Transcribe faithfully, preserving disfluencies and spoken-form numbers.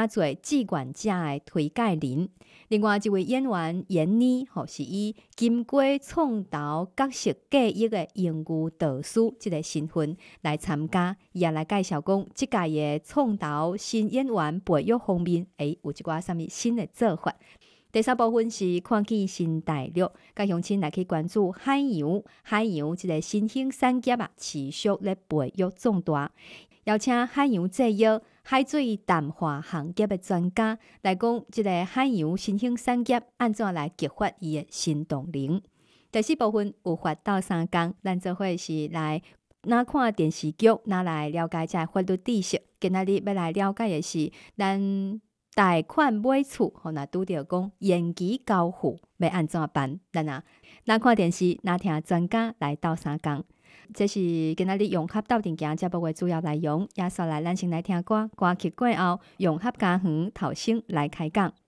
请做志愿者的推介人。另外一位演员闫妮，吼是以金瓜创投角色记忆的营务导师这个身份来参加，伊也来介绍讲，即届的创投新演员培育方面，诶，有一寡啥物新的做法。第三部分是看见新大陆，甲乡亲来去关注海洋，海洋即个新兴产业啊，持续咧培育壮大。邀请海洋制约、海水淡化行业的专家来讲，即个海洋新兴产业安怎来激发伊的新动能。第四部分有法斗三工，咱做伙是来哪看电视剧，哪来了解这法律知识。今仔日要来了解的是咱贷款买厝，吼，若拄着讲延期交付要安怎办？咱啊，哪看电视，哪听专家来斗三工。这是今仔日融合斗阵行节目的主要内容。也刷来，咱先来听歌，歌曲过后，融合家园头先来开讲。